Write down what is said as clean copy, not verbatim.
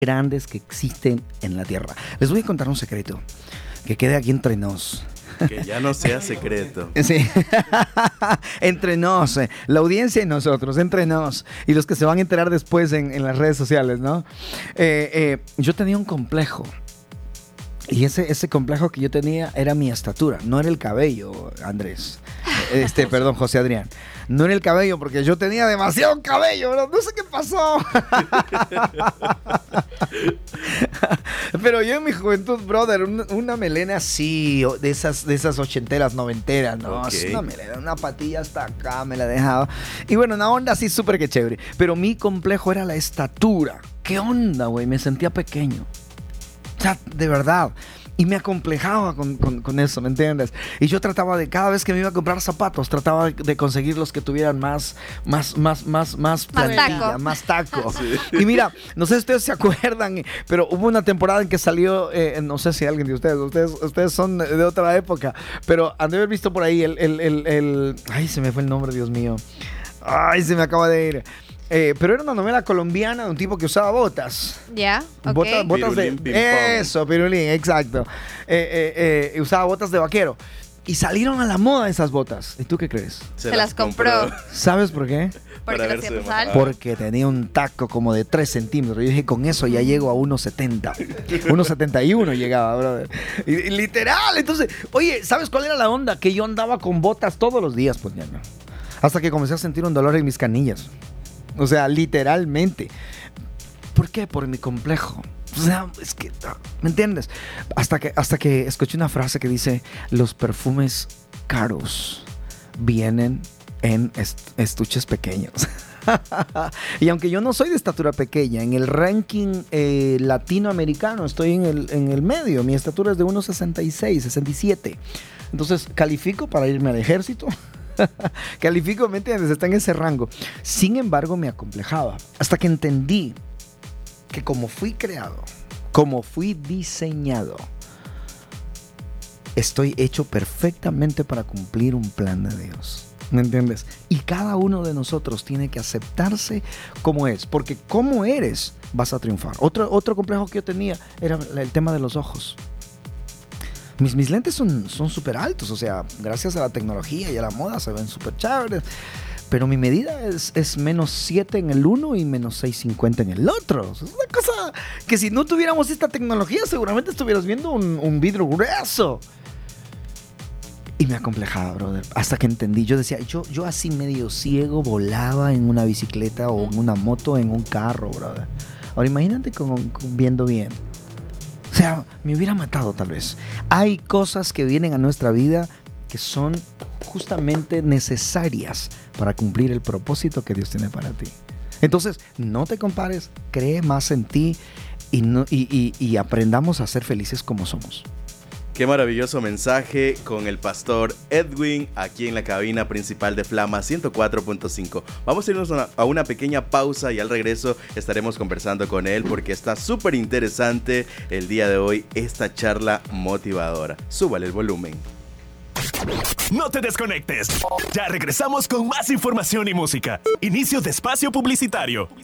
grandes que existen en la Tierra. Les voy a contar un secreto que quede aquí entre nos. Que ya no sea secreto. Sí. Entre nos, la audiencia y nosotros, entre nos. Y los que se van a enterar después en las redes sociales, ¿no? Yo tenía un complejo. Y ese complejo que yo tenía era mi estatura, no era el cabello, Andrés. Perdón, José Adrián. No era el cabello, porque yo tenía demasiado cabello, bro. No sé qué pasó. Pero yo en mi juventud, brother, una melena así, de esas ochenteras, noventeras, ¿no? Okay. Una melena, una patilla hasta acá me la dejaba. Y bueno, una onda así súper que chévere. Pero mi complejo era la estatura. ¿Qué onda, güey? Me sentía pequeño. O sea, de verdad. Y me acomplejaba con eso, ¿me entiendes? Y yo trataba de, cada vez que me iba a comprar zapatos, trataba de conseguir los que tuvieran más plantilla, más taco. Sí. Y mira, no sé si ustedes se acuerdan, pero hubo una temporada en que salió, no sé si alguien de ustedes son de otra época, pero han de haber visto por ahí ay, se me fue el nombre, Dios mío. Ay, se me acaba de ir. Pero era una novela colombiana de un tipo que usaba botas. Ya, ok. Botas Pirulín, de... Eso, pirulín, exacto. Usaba botas de vaquero. Y salieron a la moda esas botas. ¿Y tú qué crees? Se las compró. ¿Sabes por qué? Porque Para lo verse hacía más pasar. Porque tenía un taco como de 3 centímetros. Yo dije, con eso ya llego a 1,70. 1,71 llegaba, brother. Y literal. Entonces, oye, ¿sabes cuál era la onda? Que yo andaba con botas todos los días, pues ya no. Hasta que comencé a sentir un dolor en mis canillas. O sea, literalmente. ¿Por qué? Por mi complejo. O sea, es que, ¿me entiendes? Hasta que escuché una frase que dice, los perfumes caros vienen en estuches pequeños. Y aunque yo no soy de estatura pequeña, en el ranking latinoamericano estoy en el medio. Mi estatura es de 1,66, 67. Entonces, ¿califico para irme al ejército? Califico, ¿me entiendes? Está en ese rango. Sin embargo, me acomplejaba hasta que entendí que como fui creado, como fui diseñado, estoy hecho perfectamente para cumplir un plan de Dios. ¿Me entiendes? Y cada uno de nosotros tiene que aceptarse como es, porque como eres vas a triunfar. Otro complejo que yo tenía era el tema de los ojos. Mis lentes son súper altos, o sea, gracias a la tecnología y a la moda se ven súper chéveres. Pero mi medida es -7 en el uno y -6.50 en el otro. Es una cosa que si no tuviéramos esta tecnología seguramente estuvieras viendo un vidrio grueso. Y me acomplejaba, brother, hasta que entendí. Yo decía, yo así medio ciego volaba en una bicicleta o en una moto, en un carro, brother. Ahora imagínate viendo bien. O sea, me hubiera matado tal vez. Hay cosas que vienen a nuestra vida que son justamente necesarias para cumplir el propósito que Dios tiene para ti. Entonces, no te compares, cree más en ti y aprendamos a ser felices como somos. Qué maravilloso mensaje con el pastor Edwin aquí en la cabina principal de Flama 104.5. Vamos a irnos a una pequeña pausa y al regreso estaremos conversando con él porque está súper interesante el día de hoy esta charla motivadora. Súbale el volumen. No te desconectes. Ya regresamos con más información y música. Inicio de espacio publicitario.